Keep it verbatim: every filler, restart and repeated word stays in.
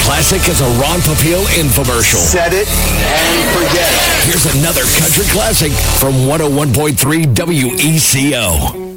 classic as a Ron Popeil infomercial. Set it and forget it. Here's another country classic from one oh one point three W E C O.